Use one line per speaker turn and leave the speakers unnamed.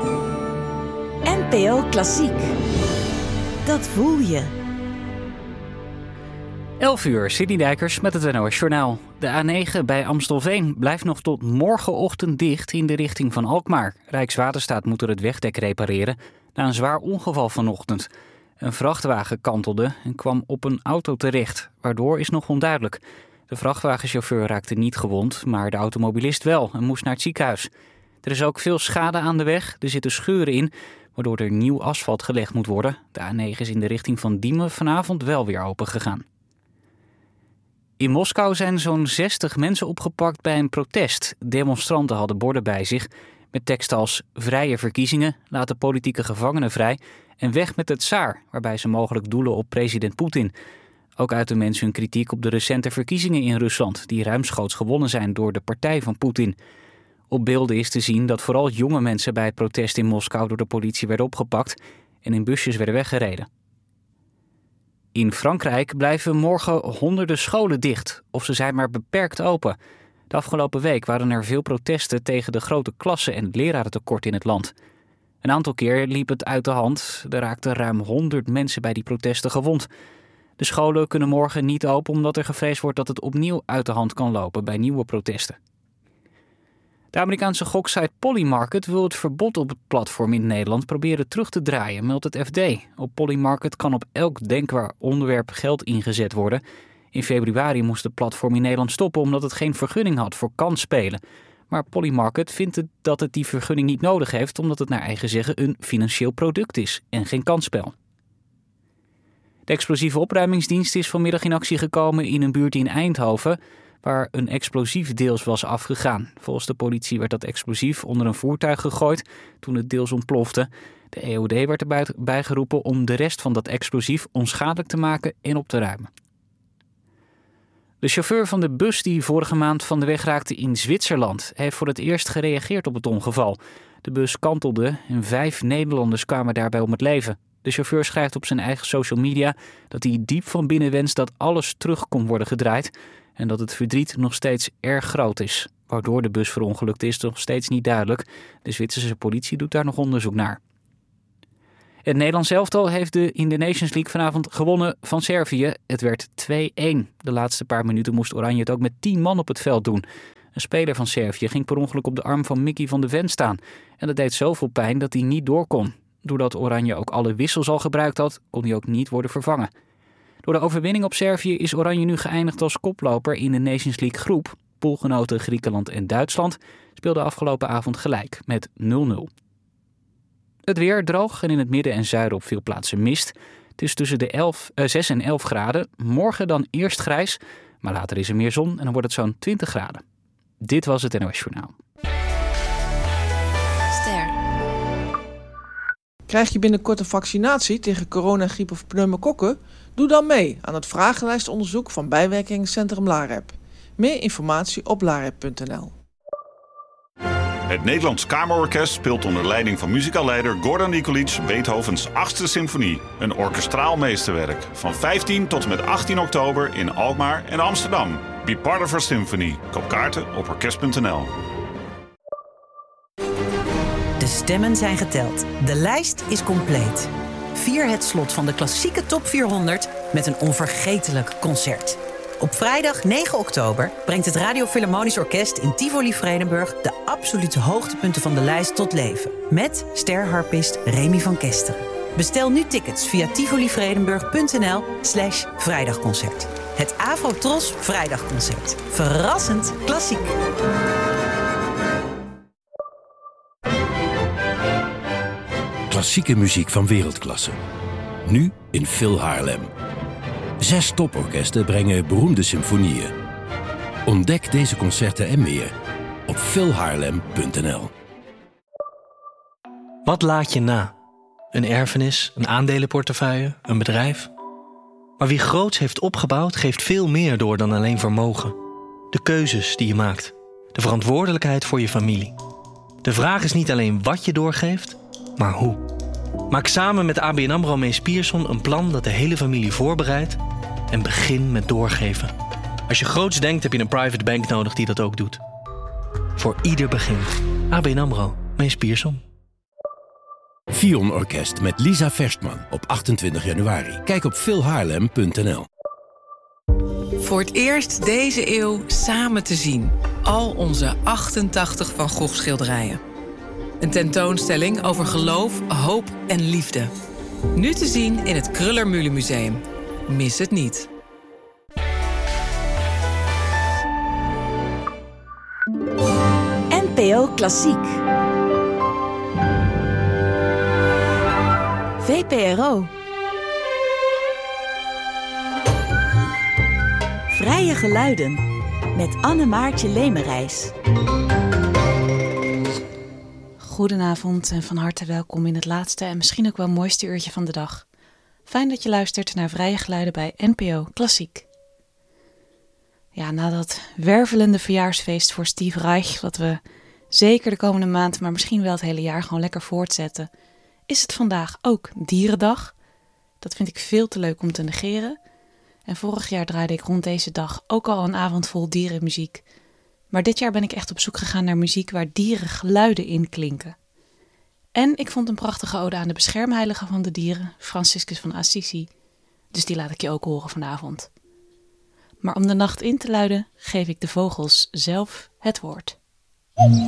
NPO Klassiek. Dat voel je.
11 uur, Sidney Dijkers met het NOS Journaal. De A9 bij Amstelveen blijft nog tot morgenochtend dicht in de richting van Alkmaar. Rijkswaterstaat moet er het wegdek repareren na een zwaar ongeval vanochtend. Een vrachtwagen kantelde en kwam op een auto terecht. Waardoor is nog onduidelijk. De vrachtwagenchauffeur raakte niet gewond, maar de automobilist wel en moest naar het ziekenhuis. Er is ook veel schade aan de weg. Er zitten scheuren in, waardoor er nieuw asfalt gelegd moet worden. De A9 is in de richting van Diemen vanavond wel weer open gegaan. In Moskou zijn zo'n 60 mensen opgepakt bij een protest. Demonstranten hadden borden bij zich met teksten als vrije verkiezingen, laat de politieke gevangenen vrij en weg met het tsaar, waarbij ze mogelijk doelen op president Poetin. Ook uiten mensen hun kritiek op de recente verkiezingen in Rusland, die ruimschoots gewonnen zijn door de partij van Poetin. Op beelden is te zien dat vooral jonge mensen bij het protest in Moskou door de politie werden opgepakt en in busjes werden weggereden. In Frankrijk blijven morgen honderden scholen dicht, of ze zijn maar beperkt open. De afgelopen week waren er veel protesten tegen de grote klassen en het lerarentekort in het land. Een aantal keer liep het uit de hand. Er raakten ruim 100 mensen bij die protesten gewond. De scholen kunnen morgen niet open omdat er gevreesd wordt dat het opnieuw uit de hand kan lopen bij nieuwe protesten. De Amerikaanse goksite Polymarket wil het verbod op het platform in Nederland proberen terug te draaien, meldt het FD. Op Polymarket kan op elk denkbaar onderwerp geld ingezet worden. In februari moest het platform in Nederland stoppen omdat het geen vergunning had voor kansspelen. Maar Polymarket vindt dat het die vergunning niet nodig heeft omdat het naar eigen zeggen een financieel product is en geen kansspel. De explosieve opruimingsdienst is vanmiddag in actie gekomen in een buurt in Eindhoven, waar een explosief deels was afgegaan. Volgens de politie werd dat explosief onder een voertuig gegooid toen het deels ontplofte. De EOD werd erbij bijgeroepen om de rest van dat explosief onschadelijk te maken en op te ruimen. De chauffeur van de bus die vorige maand van de weg raakte in Zwitserland heeft voor het eerst gereageerd op het ongeval. De bus kantelde en 5 Nederlanders kwamen daarbij om het leven. De chauffeur schrijft op zijn eigen social media dat hij diep van binnen wenst dat alles terug kon worden gedraaid en dat het verdriet nog steeds erg groot is. Waardoor de bus verongelukt is nog steeds niet duidelijk. De Zwitserse politie doet daar nog onderzoek naar. Het Nederlands elftal heeft in de Nations League vanavond gewonnen van Servië. Het werd 2-1. De laatste paar minuten moest Oranje het ook met 10 man op het veld doen. Een speler van Servië ging per ongeluk op de arm van Mickey van de Ven staan. En dat deed zoveel pijn dat hij niet door kon. Doordat Oranje ook alle wissels al gebruikt had, kon hij ook niet worden vervangen. Door de overwinning op Servië is Oranje nu geëindigd als koploper in de Nations League groep. Poolgenoten Griekenland en Duitsland speelden afgelopen avond gelijk met 0-0. Het weer droog en in het midden en zuiden op veel plaatsen mist. Het is tussen de 6 en 11 graden. Morgen dan eerst grijs, maar later is er meer zon en dan wordt het zo'n 20 graden. Dit was het NOS Journaal.
Ster.
Krijg je binnenkort een vaccinatie tegen corona, griep of pneumokokken? Doe dan mee aan het vragenlijstonderzoek van bijwerkingencentrum LAREP. Meer informatie op larep.nl.
Het Nederlands Kamerorkest speelt onder leiding van muzikaalleider Gordon Nikolic Beethovens 8e symfonie. Een orkestraal meesterwerk. Van 15 tot en met 18 oktober in Alkmaar en Amsterdam. Be part of our symphony. Koop kaarten op orkest.nl.
De stemmen zijn geteld. De lijst is compleet. Vier het slot van de klassieke top 400 met een onvergetelijk concert. Op vrijdag 9 oktober brengt het Radio Philharmonisch Orkest in Tivoli Vredenburg de absolute hoogtepunten van de lijst tot leven. Met sterharpist Remy van Kesteren. Bestel nu tickets via tivolivredenburg.nl/vrijdagconcert. Het Afro-Tros Vrijdagconcert. Verrassend klassiek.
Klassieke muziek van wereldklasse. Nu in Phil Haarlem. 6 toporkesten brengen beroemde symfonieën. Ontdek deze concerten en meer op philhaarlem.nl.
Wat laat je na? Een erfenis, een aandelenportefeuille, een bedrijf? Maar wie groots heeft opgebouwd, geeft veel meer door dan alleen vermogen. De keuzes die je maakt. De verantwoordelijkheid voor je familie. De vraag is niet alleen wat je doorgeeft, maar hoe. Maak samen met ABN AMRO Mees Pierson een plan dat de hele familie voorbereidt en begin met doorgeven. Als je groots denkt, heb je een private bank nodig die dat ook doet. Voor ieder begin. ABN AMRO Mees Pierson.
Vion Orkest met Lisa Verstman op 28 januari. Kijk op philhaarlem.nl.
Voor het eerst deze eeuw samen te zien. Al onze 88 Van Gogh schilderijen. Een tentoonstelling over geloof, hoop en liefde. Nu te zien in het Kröller-Mühle Museum. Mis het niet.
NPO Klassiek. VPRO. Vrije geluiden met Anne-Maartje Lemerijs.
Goedenavond en van harte welkom in het laatste en misschien ook wel mooiste uurtje van de dag. Fijn dat je luistert naar Vrije Geluiden bij NPO Klassiek. Ja, na dat wervelende verjaarsfeest voor Steve Reich, wat we zeker de komende maand, maar misschien wel het hele jaar gewoon lekker voortzetten, is het vandaag ook Dierendag. Dat vind ik veel te leuk om te negeren. En vorig jaar draaide ik rond deze dag ook al een avond vol dierenmuziek. Maar dit jaar ben ik echt op zoek gegaan naar muziek waar dierengeluiden in klinken. En ik vond een prachtige ode aan de beschermheilige van de dieren, Franciscus van Assisi. Dus die laat ik je ook horen vanavond. Maar om de nacht in te luiden, geef ik de vogels zelf het woord.